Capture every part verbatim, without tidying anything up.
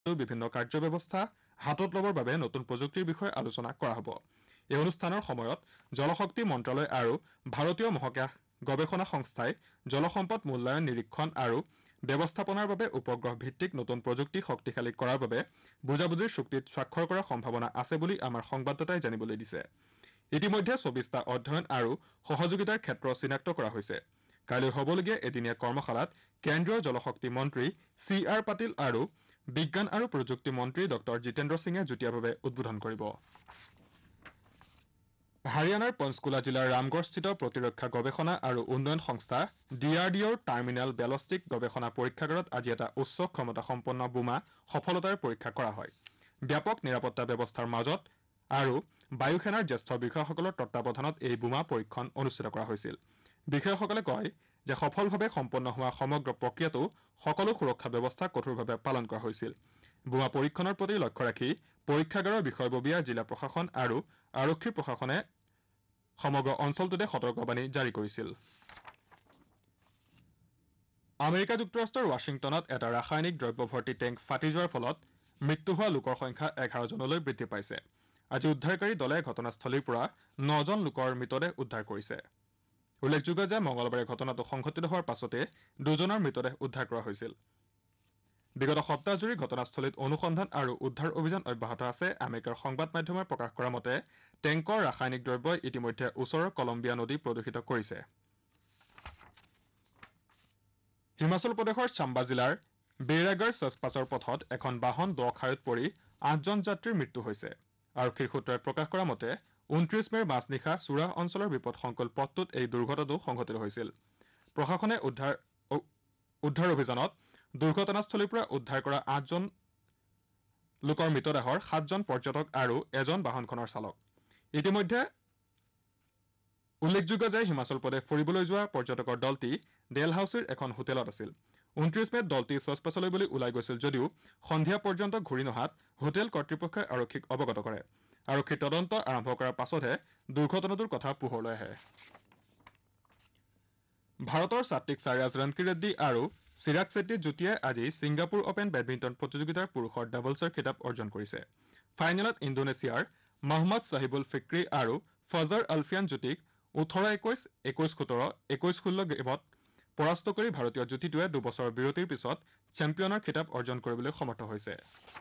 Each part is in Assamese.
বিভিন্ন কাৰ্যব্যৱস্থা হাতত ল'বৰ বাবে নতুন প্ৰযুক্তিৰ বিষয়ে আলোচনা কৰা হ'ব। এই অনুষ্ঠানৰ সময়ত জলশক্তি মন্ত্ৰালয় আৰু ভাৰতীয় মহাকাশ গৱেষণা সংস্থাই জলসম্পদ মূল্যায়ন নিৰীক্ষণ আৰু ব্যৱস্থাপনাৰ বাবে উপগ্ৰহ ভিত্তিক নতুন প্ৰযুক্তি শক্তিশালী কৰাৰ বাবে বুজাবুজিৰ চুক্তিত স্বাক্ষৰ কৰাৰ সম্ভাৱনা আছে বুলি আমাৰ সংবাদদাতাই জানিবলৈ দিছে। ইতিমধ্যে চৌবিশটা অধ্যয়ন আৰু সহযোগিতাৰ ক্ষেত্ৰ চিনাক্ত কৰা হৈছে। কাইলৈ হ'বলগীয়া এদিনীয়া কৰ্মশালাত কেন্দ্ৰীয় জলশক্তি মন্ত্ৰী চি আৰ পাটিল আৰু বিজ্ঞান আৰু প্ৰযুক্তি মন্ত্ৰী ডক্টৰ জিতেন্দ্ৰ সিঙে যুটীয়াভাৱে উদ্বোধন কৰিব। হাৰিয়ানাৰ পঞ্চকুলা জিলাৰ ৰামগড়স্থিত প্ৰতিৰক্ষা গৱেষণা আৰু উন্নয়ন সংস্থা ডি আৰ ডি অ'ৰ টাৰ্মিনেল বেলষ্টিক গৱেষণা পৰীক্ষাগাৰত আজি এটা উচ্চ ক্ষমতাসম্পন্ন বোমা সফলতাৰে পৰীক্ষা কৰা হয়। ব্যাপক নিৰাপত্তা ব্যৱস্থাৰ মাজত আৰু বায়ু সেনাৰ জ্যেষ্ঠ বিষয়াসকলৰ তত্বাৱধানত এই বোমা পৰীক্ষণ অনুষ্ঠিত কৰা হৈছিল। বিষয়াসকলে কয় যে সফলভাৱে সম্পন্ন হোৱা সমগ্ৰ প্ৰক্ৰিয়াটো সকলো সুৰক্ষা ব্যৱস্থা কঠোৰভাৱে পালন কৰা হৈছিল। বোমা পৰীক্ষণৰ প্ৰতি লক্ষ্য ৰাখি পৰীক্ষাগাৰৰ বিষয়ববীয়া জিলা প্ৰশাসন আৰু আৰক্ষী প্ৰশাসনে সমগ্ৰ অঞ্চলটোতে সতৰ্কবাণী জাৰি কৰিছিল। আমেৰিকা যুক্তৰাষ্ট্ৰৰ ৱাশ্বিংটনত এটা ৰাসায়নিক দ্ৰব্য ভৰ্তি টেংক ফাটি যোৱাৰ ফলত মৃত্যু হোৱা লোকৰ সংখ্যা এঘাৰ জনলৈ বৃদ্ধি পাইছে। আজি উদ্ধাৰকাৰী দলে ঘটনাস্থলীৰ পৰা নজন লোকৰ মৃতদেহ উদ্ধাৰ কৰিছে। উল্লেখযোগ্য যে মঙলবাৰে ঘটনাটো সংঘটিত হোৱাৰ পাছতে দুজনৰ মৃতদেহ উদ্ধাৰ কৰা হৈছিল। বিগত সপ্তাহজুৰি ঘটনাস্থলীত অনুসন্ধান আৰু উদ্ধাৰ অভিযান অব্যাহত আছে। আমেৰিকাৰ সংবাদ মাধ্যমে প্ৰকাশ কৰা মতে টেংকৰ ৰাসায়নিক দ্ৰব্যই ইতিমধ্যে ওচৰৰ কলম্বিয়া নদী প্ৰদূষিত কৰিছে। হিমাচল প্ৰদেশৰ চাম্বা জিলাৰ বেইৰাগড় চচপাছৰ পথত এখন বাহন দ খালৈত পৰি আঠজন যাত্ৰীৰ মৃত্যু হৈছে। আৰক্ষীৰ সূত্ৰই প্ৰকাশ কৰা মতে ঊনত্ৰিশ মেৰ মাজনিশা চুৰাহ অঞ্চলৰ বিপদসংকুল পথটোত এই দুৰ্ঘটনাটো সংঘটিত হৈছিল। প্ৰশাসনে উদ্ধাৰ উদ্ধাৰ অভিযানত দুৰ্ঘটনাস্থলীৰ পৰা উদ্ধাৰ কৰা আঠজন লোকৰ মৃতদেহৰ সাতজন পৰ্যটক আৰু এজন বাহনখনৰ চালক। ইতিমধ্যে উল্লেখযোগ্য যে হিমাচল প্ৰদেশ ফুৰিবলৈ যোৱা পৰ্যটকৰ দলটি ডেলহাউছিৰ এখন হোটেলত আছিল। ঊনত্ৰিশ মেত দলটি চচপাছলৈ বুলি ওলাই গৈছিল যদিও সন্ধিয়া পৰ্যন্ত ঘূৰি নহাত হোটেল কৰ্তৃপক্ষই আৰক্ষীক অৱগত কৰে। আৰক্ষী তদন্ত আৰম্ভ কৰাৰ পাছতহে দুৰ্ঘটনাটোৰ কথা পোহৰলৈ আহে। ভাৰতৰ সাত্বিক সাইৰাজ ৰনকিৰেড্ডী আৰু চিৰাগ শেট্টী যুটীয়ে আজি ছিংগাপুৰ অপেন বেডমিণ্টন প্ৰতিযোগিতাৰ পুৰুষৰ ডাবলছৰ খিতাপ অৰ্জন কৰিছে। ফাইনেলত ইণ্ডোনেছিয়াৰ মহম্মদ চাহিবুল ফিক্ৰী আৰু ফজাৰ আলফিয়ান যুটীক ওঠৰ একৈশ, একৈশ সোতৰ, একৈশ ষোল্ল গেমত পৰাস্ত কৰি ভাৰতীয় যুটিটোৱে দুবছৰৰ বিৰতিৰ পিছত চেম্পিয়নৰ খিতাপ অৰ্জন কৰিবলৈ সমৰ্থ হৈছে।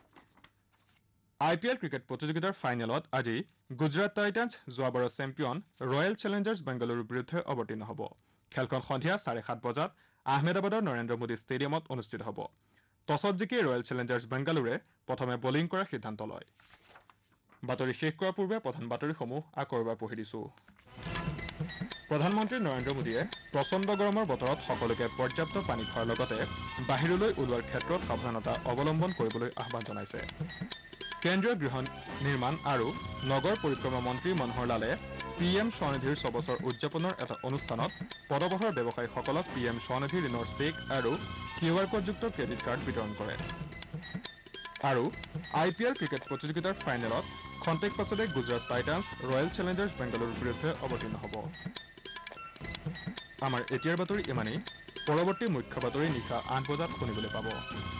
আই পি এল ক্ৰিকেট প্ৰতিযোগিতাৰ ফাইনেলত আজি গুজৰাট টাইটান্ছ যোৱাবাৰৰ চেম্পিয়ন ৰয়েল চেলেঞ্জাৰ্ছ বেংগালুৰুৰ বিৰুদ্ধে অৱতীৰ্ণ হ'ব। খেলখন সন্ধিয়া চাৰে সাত বজাত আহমেদাবাদৰ নৰেন্দ্ৰ মোদী ষ্টেডিয়ামত অনুষ্ঠিত হ'ব। টছত জিকি ৰয়েল চেলেঞ্জাৰ্ছ বেংগালুৰুৱে প্ৰথমে বলিং কৰাৰ সিদ্ধান্ত লয়। বাতৰি শেষ কৰাৰ পূৰ্বে প্ৰধান বাতৰিসমূহ আকৌ এবাৰ পঢ়ি দিছো। প্ৰধানমন্ত্ৰী নৰেন্দ্ৰ মোদীয়ে প্ৰচণ্ড গৰমৰ বতৰত সকলোকে পৰ্যাপ্ত পানী খোৱাৰ লগতে বাহিৰলৈ ওলোৱাৰ ক্ষেত্ৰত সাৱধানতা অৱলম্বন কৰিবলৈ আহ্বান জনাইছে। কেন্দ্ৰীয় গৃহ নিৰ্মাণ আৰু নগৰ পৰিক্ৰমা মন্ত্ৰী মনোহৰ লালে পি এম স্বনিধিৰ ছবছৰ উদযাপনৰ এটা অনুষ্ঠানত পদবহৰ ব্যৱসায়ীসকলক পি এম স্বনিধি ঋণৰ চেক আৰু কিউ আৰ কোডযুক্ত ক্ৰেডিট কাৰ্ড বিতৰণ কৰে। আৰু আই পি এল ক্ৰিকেট প্ৰতিযোগিতাৰ ফাইনেলত খন্তেক পাছতে গুজৰাট টাইটান্ছ ৰয়েল চেলেঞ্জাৰ্ছ বেংগালুৰুৰ বিৰুদ্ধে অৱতীৰ্ণ হ'ব। আমাৰ এতিয়াৰ বাতৰি ইমানেই। পৰৱৰ্তী মুখ্য বাতৰি নিশা আঠ বজাত শুনিবলৈ পাব।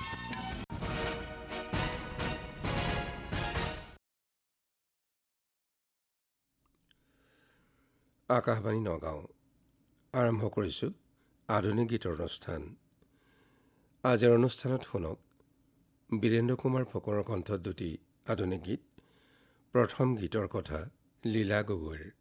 আকাশবাণী নগাঁও আৰম্ভ কৰিছোঁ আধুনিক গীতৰ অনুষ্ঠান। আজিৰ অনুষ্ঠানত শুনক বীৰেন্দ্ৰ কুমাৰ ফুকনৰ কণ্ঠত দুটি আধুনিক গীত। প্ৰথম গীতৰ কথা লীলা গগৈৰ।